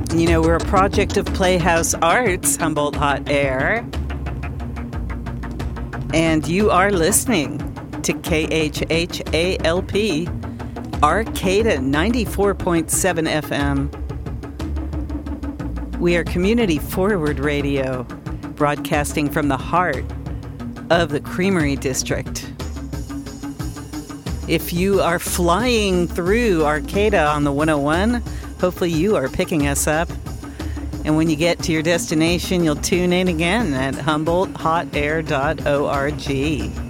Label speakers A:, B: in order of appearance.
A: You know, we're a project of Playhouse Arts, Humboldt Hot Air. And you are listening to KHHALP, Arcata 94.7 FM. We are community forward radio, broadcasting from the heart of the Creamery District. If you are flying through Arcata on the 101, hopefully you are picking us up. And when you get to your destination, you'll tune in again at HumboldtHotAir.org.